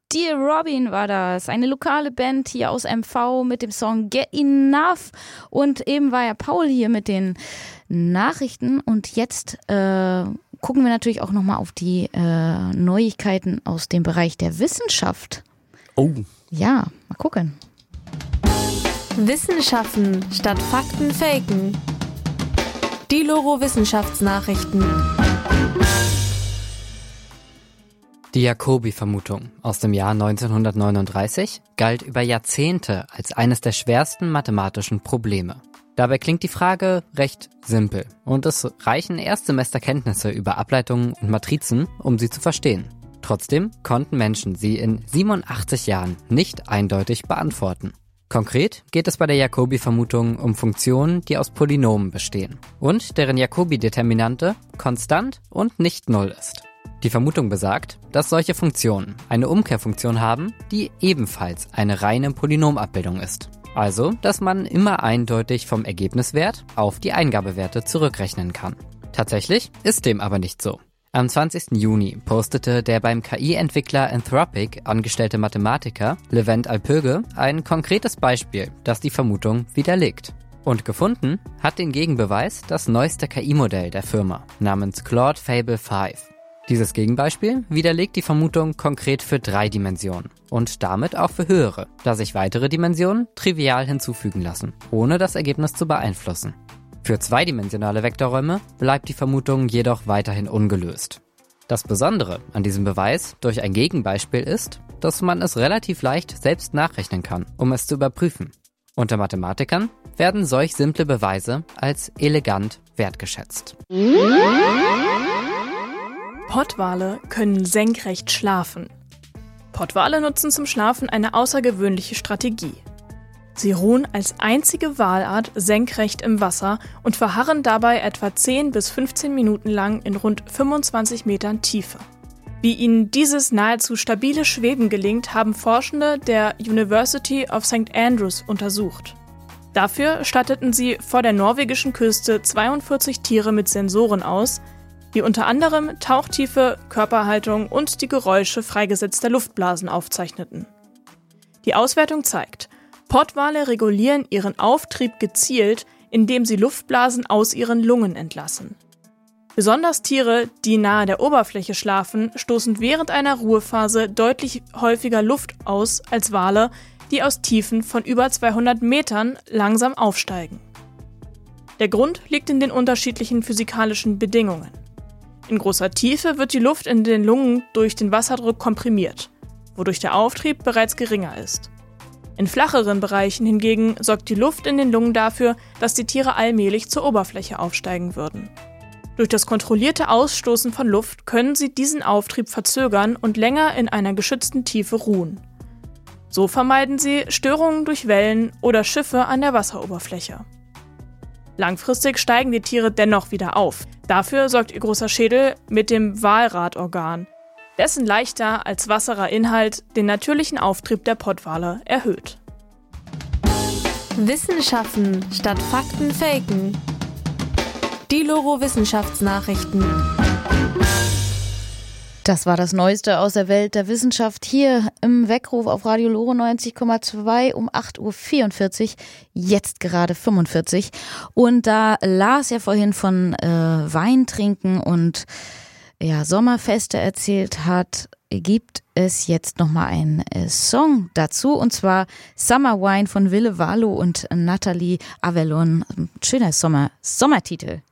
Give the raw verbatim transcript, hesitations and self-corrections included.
Dear Robin war das, eine lokale Band hier aus M V mit dem Song Get Enough. Und eben war ja Paul hier mit den Nachrichten. Und jetzt äh, gucken wir natürlich auch nochmal auf die äh, Neuigkeiten aus dem Bereich der Wissenschaft. Oh. Ja, mal gucken. Wissenschaften statt Fakten faken. Die Loro Wissenschaftsnachrichten. Die Jacobi-Vermutung aus dem Jahr neunzehnhundertneununddreißig galt über Jahrzehnte als eines der schwersten mathematischen Probleme. Dabei klingt die Frage recht simpel und es reichen Erstsemesterkenntnisse über Ableitungen und Matrizen, um sie zu verstehen. Trotzdem konnten Menschen sie in siebenundachtzig Jahren nicht eindeutig beantworten. Konkret geht es bei der Jacobi-Vermutung um Funktionen, die aus Polynomen bestehen und deren Jacobi-Determinante konstant und nicht null ist. Die Vermutung besagt, dass solche Funktionen eine Umkehrfunktion haben, die ebenfalls eine reine Polynomabbildung ist. Also, dass man immer eindeutig vom Ergebniswert auf die Eingabewerte zurückrechnen kann. Tatsächlich ist dem aber nicht so. Am zwanzigsten Juni postete der beim K I-Entwickler Anthropic angestellte Mathematiker Levent Alpöge ein konkretes Beispiel, das die Vermutung widerlegt. Und gefunden hat den Gegenbeweis das neueste K I-Modell der Firma namens Claude Fable fünf. Dieses Gegenbeispiel widerlegt die Vermutung konkret für drei Dimensionen und damit auch für höhere, da sich weitere Dimensionen trivial hinzufügen lassen, ohne das Ergebnis zu beeinflussen. Für zweidimensionale Vektorräume bleibt die Vermutung jedoch weiterhin ungelöst. Das Besondere an diesem Beweis durch ein Gegenbeispiel ist, dass man es relativ leicht selbst nachrechnen kann, um es zu überprüfen. Unter Mathematikern werden solch simple Beweise als elegant wertgeschätzt. Pottwale können senkrecht schlafen. Pottwale nutzen zum Schlafen eine außergewöhnliche Strategie. Sie ruhen als einzige Walart senkrecht im Wasser und verharren dabei etwa zehn bis fünfzehn Minuten lang in rund fünfundzwanzig Metern Tiefe. Wie ihnen dieses nahezu stabile Schweben gelingt, haben Forschende der University of Saint Andrews untersucht. Dafür statteten sie vor der norwegischen Küste zweiundvierzig Tiere mit Sensoren aus, die unter anderem Tauchtiefe, Körperhaltung und die Geräusche freigesetzter Luftblasen aufzeichneten. Die Auswertung zeigt, Pottwale regulieren ihren Auftrieb gezielt, indem sie Luftblasen aus ihren Lungen entlassen. Besonders Tiere, die nahe der Oberfläche schlafen, stoßen während einer Ruhephase deutlich häufiger Luft aus als Wale, die aus Tiefen von über zweihundert Metern langsam aufsteigen. Der Grund liegt in den unterschiedlichen physikalischen Bedingungen. In großer Tiefe wird die Luft in den Lungen durch den Wasserdruck komprimiert, wodurch der Auftrieb bereits geringer ist. In flacheren Bereichen hingegen sorgt die Luft in den Lungen dafür, dass die Tiere allmählich zur Oberfläche aufsteigen würden. Durch das kontrollierte Ausstoßen von Luft können sie diesen Auftrieb verzögern und länger in einer geschützten Tiefe ruhen. So vermeiden sie Störungen durch Wellen oder Schiffe an der Wasseroberfläche. Langfristig steigen die Tiere dennoch wieder auf. Dafür sorgt ihr großer Schädel mit dem Walradorgan, dessen leichter als wasserer Inhalt den natürlichen Auftrieb der Pottwale erhöht. Wissenschaften statt Fakten faken. Die Loro Wissenschaftsnachrichten. Das war das Neueste aus der Welt der Wissenschaft hier im Weckruf auf Radio Loro neunzig Komma zwei um acht Uhr vierundvierzig, jetzt gerade fünfundvierzig. Und da Lars ja vorhin von äh, Wein trinken und ja, Sommerfeste erzählt hat, gibt es jetzt nochmal einen äh, Song dazu, und zwar Summer Wine von Ville Valo und Nathalie Avellon. Schöner Sommer, Sommertitel.